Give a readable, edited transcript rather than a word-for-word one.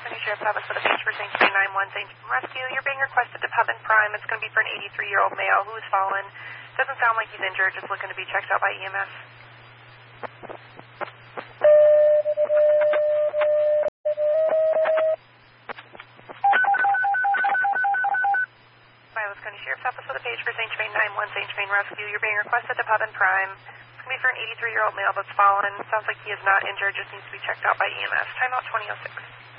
County Sheriff's Office with a page for St. Train 91 St. Train Rescue. You're being requested to Pub and Prime. It's going to be for an 83-year-old male who has fallen. Doesn't sound like he's injured, just looking to be checked out by EMS. Silas County Sheriff's Office with a page for St. Train 91 St. Train Rescue. You're being requested to Pub and Prime. It's going to be for an 83-year-old male that's fallen. Sounds like he is not injured, just needs to be checked out by EMS. Timeout 2006.